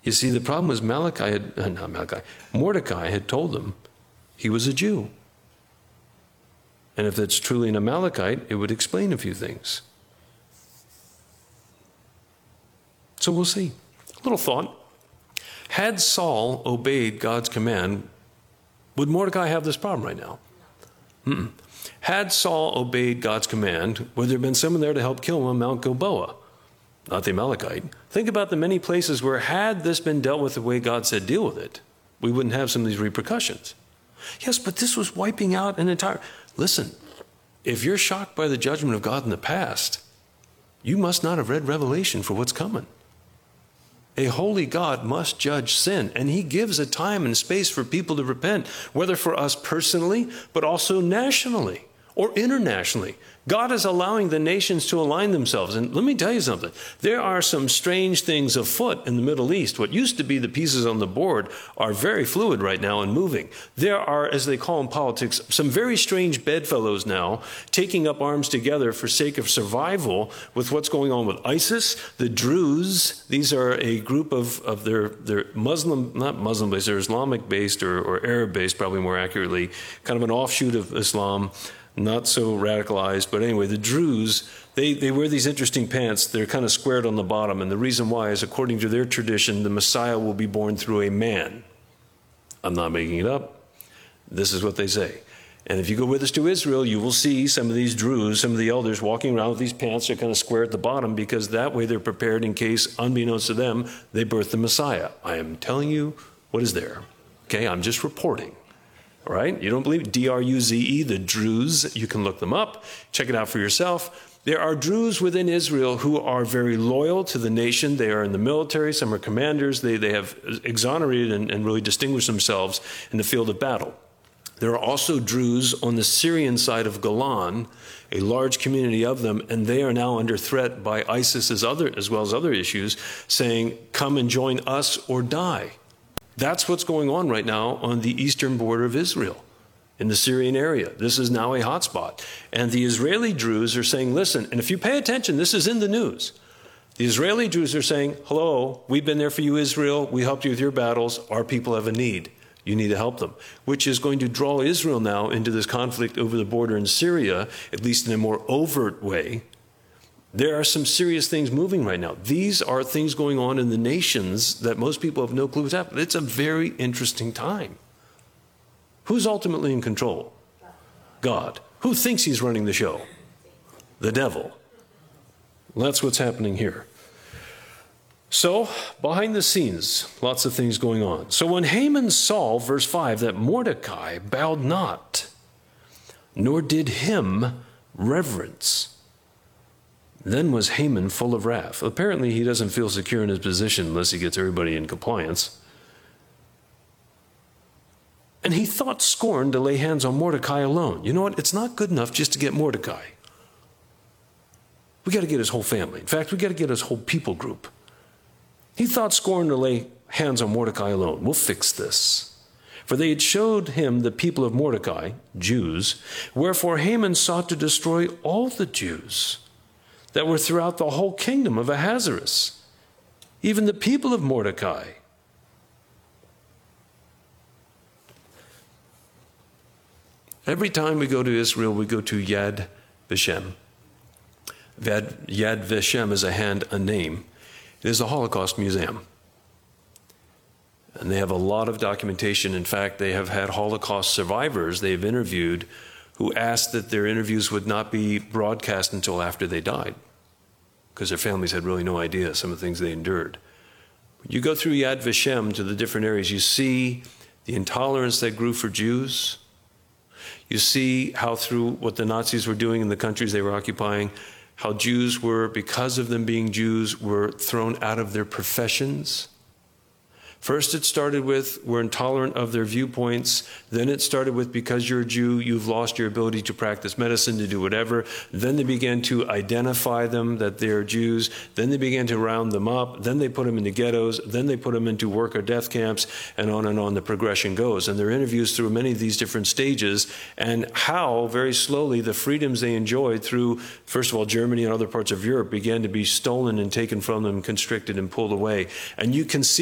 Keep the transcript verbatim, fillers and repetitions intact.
You see, the problem was Malachi had, uh, not Malachi, Mordecai had told them he was a Jew. And if that's truly an Amalekite, it would explain a few things. So we'll see. A little thought. Had Saul obeyed God's command, would Mordecai have this problem right now? Mm-mm. Had Saul obeyed God's command, would there have been someone there to help kill him on Mount Gilboa? Not the Amalekite. Think about the many places where had this been dealt with the way God said deal with it, we wouldn't have some of these repercussions. Yes, but this was wiping out an entire... Listen, if you're shocked by the judgment of God in the past, you must not have read Revelation for what's coming. A holy God must judge sin, and he gives a time and space for people to repent, whether for us personally, but also nationally or internationally. God is allowing the nations to align themselves. And let me tell you something. There are some strange things afoot in the Middle East. What used to be the pieces on the board are very fluid right now and moving. There are, as they call in politics, some very strange bedfellows now taking up arms together for sake of survival with what's going on with ISIS, the Druze. These are a group of, of their, their Muslim, not Muslim-based, they're Islamic-based or, or Arab-based, probably more accurately, kind of an offshoot of Islam. Not so radicalized, but anyway, the Druze, they, they wear these interesting pants. They're kind of squared on the bottom, and the reason why is, according to their tradition, the Messiah will be born through a man. I'm not making it up. This is what they say. And if you go with us to Israel, you will see some of these Druze, some of the elders walking around with these pants. They're kind of square at the bottom because that way they're prepared in case, unbeknownst to them, they birth the Messiah. I am telling you what is there. Okay, I'm just reporting. All right, you don't believe it? D R U Z E, the Druze. You can look them up. Check it out for yourself. There are Druze within Israel who are very loyal to the nation. They are in the military. Some are commanders. They, they have exonerated and, and really distinguished themselves in the field of battle. There are also Druze on the Syrian side of Golan, a large community of them, and they are now under threat by ISIS as, other, as well as other issues, saying, come and join us or die. That's what's going on right now on the eastern border of Israel, in the Syrian area. This is now a hotspot. And the Israeli Druze are saying, listen, and if you pay attention, this is in the news. The Israeli Druze are saying, hello, we've been there for you, Israel. We helped you with your battles. Our people have a need. You need to help them, which is going to draw Israel now into this conflict over the border in Syria, at least in a more overt way. There are some serious things moving right now. These are things going on in the nations that most people have no clue what's happening. It's a very interesting time. Who's ultimately in control? God. Who thinks he's running the show? The devil. Well, that's what's happening here. So, behind the scenes, lots of things going on. So when Haman saw, verse five, that Mordecai bowed not, nor did him reverence, then was Haman full of wrath. Apparently, he doesn't feel secure in his position unless he gets everybody in compliance. And he thought scorn to lay hands on Mordecai alone. You know what? It's not good enough just to get Mordecai. We got to get his whole family. In fact, we got to get his whole people group. He thought scorn to lay hands on Mordecai alone. We'll fix this. For they had showed him the people of Mordecai, Jews, wherefore Haman sought to destroy all the Jews that were throughout the whole kingdom of Ahasuerus, even the people of Mordecai. Every time we go to Israel, we go to Yad Vashem. Yad Vashem is a hand, a name. It is a Holocaust museum. And they have a lot of documentation. In fact, they have had Holocaust survivors they've interviewed who asked that their interviews would not be broadcast until after they died, because their families had really no idea some of the things they endured. You go through Yad Vashem to the different areas, you see the intolerance that grew for Jews. You see how through what the Nazis were doing in the countries they were occupying, how Jews were, because of them being Jews, were thrown out of their professions. First it started with, we're intolerant of their viewpoints. Then it started with, because you're a Jew, you've lost your ability to practice medicine, to do whatever. Then they began to identify them that they're Jews. Then they began to round them up. Then they put them into ghettos. Then they put them into work or death camps, and on and on the progression goes. And there are interviews through many of these different stages, and how very slowly the freedoms they enjoyed through, first of all, Germany and other parts of Europe began to be stolen and taken from them, constricted and pulled away. And you can see